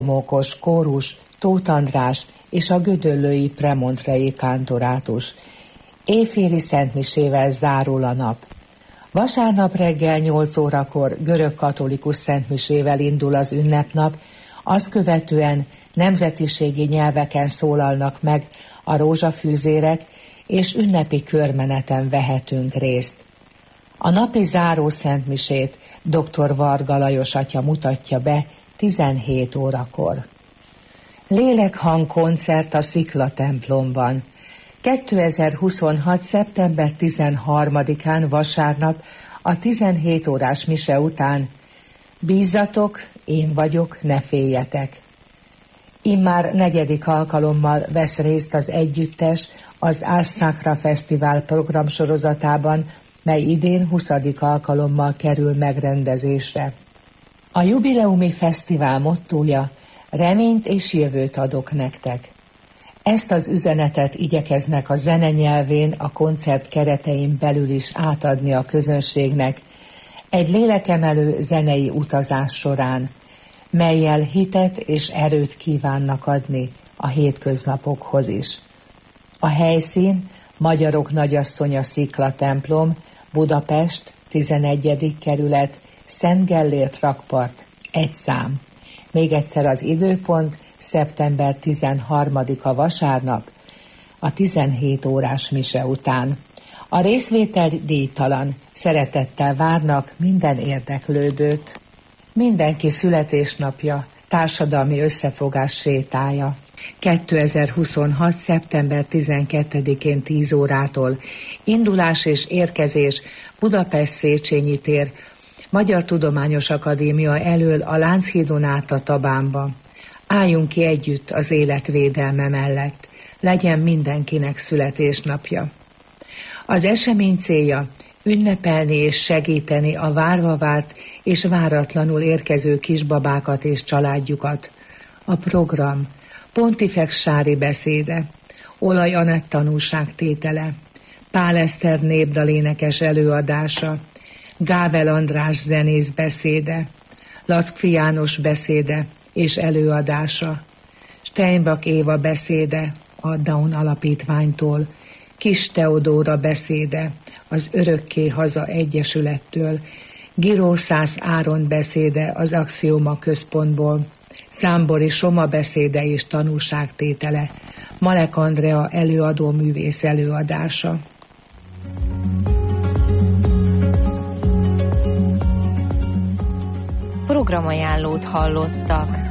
Mókos kórus, Tóth András és a gödöllői premontrei kántorátus. Éjféli szentmisével zárul a nap. Vasárnap reggel 8 órakor görög-katolikus szentmisével indul az ünnepnap, azt követően nemzetiségi nyelveken szólalnak meg a rózsafűzérek, és ünnepi körmeneten vehetünk részt. A napi záró szentmisét dr. Varga Lajos atya mutatja be 17 órakor. Lélekhang koncert a Szikla templomban. 2026. szeptember 13-án vasárnap a 17 órás mise után: bízzatok, én vagyok, ne féljetek. Immár 4. alkalommal vesz részt az együttes az Ars Sacra Fesztivál programsorozatában, mely idén 20. alkalommal kerül megrendezésre. A jubileumi fesztivál mottója: reményt és jövőt adok nektek. Ezt az üzenetet igyekeznek a zene nyelvén a koncert keretein belül is átadni a közönségnek egy lélekemelő zenei utazás során, mellyel hitet és erőt kívánnak adni a hétköznapokhoz is. A helyszín Magyarok Nagyasszonya Szikla templom, Budapest, 11. kerület, Szent Gellért rakpart, 1 szám. Még egyszer az időpont: szeptember 13-a vasárnap, a 17 órás mise után. A részvétel díjtalan, szeretettel várnak minden érdeklődőt. Mindenki születésnapja, társadalmi összefogás sétája. 2026. szeptember 12-én 10 órától indulás és érkezés Budapest Széchenyi tér, Magyar Tudományos Akadémia elől a Lánchídon át a Tabánba. Álljunk ki együtt az élet védelme mellett, legyen mindenkinek születésnapja. Az esemény célja: ünnepelni és segíteni a várva várt és váratlanul érkező kisbabákat és családjukat. A program: Pontifex Sári beszéde, Olaj Anett tanúságtétele, Pál Eszter népdalénekes előadása, Gável András zenész beszéde, Lackfi János beszéde és előadása, Steinbach Éva beszéde a Down Alapítványtól, Kis Teodóra beszéde az Örökké Haza Egyesülettől, Girószász Áron beszéde az Axioma Központból, Zámbori Soma beszéde és tanúságtétele, Malek Andrea előadó művész előadása. Programajánlót hallottak.